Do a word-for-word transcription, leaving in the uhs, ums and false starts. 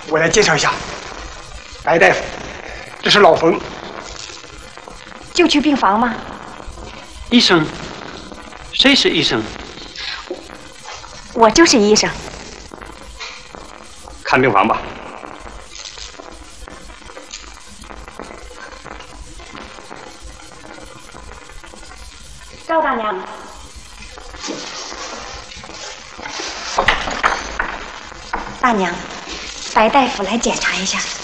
我来介绍一下，白大夫，这是老冯。 就去病房吗？ 医生，谁是医生？ 我就是医生。 看病房吧。 赵大娘。 大娘，白大夫来检查一下。